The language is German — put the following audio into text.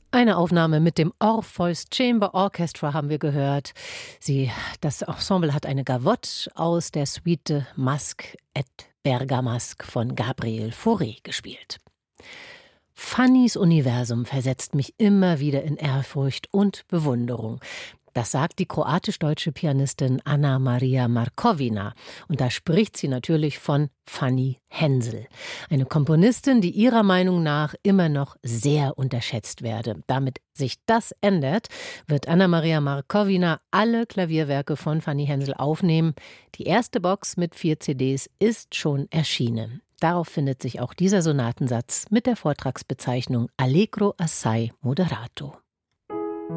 Eine Aufnahme mit dem Orpheus Chamber Orchestra haben wir gehört. Das Ensemble hat eine Gavotte aus der Suite Masque et Bergamasque von Gabriel Fauré gespielt. Fannys Universum versetzt mich immer wieder in Ehrfurcht und Bewunderung. Das sagt die kroatisch-deutsche Pianistin Anna Maria Markovina. Und da spricht sie natürlich von Fanny Hensel. Eine Komponistin, die ihrer Meinung nach immer noch sehr unterschätzt werde. Damit sich das ändert, wird Anna Maria Markovina alle Klavierwerke von Fanny Hensel aufnehmen. Die erste Box mit 4 CDs ist schon erschienen. Darauf findet sich auch dieser Sonatensatz mit der Vortragsbezeichnung Allegro assai moderato.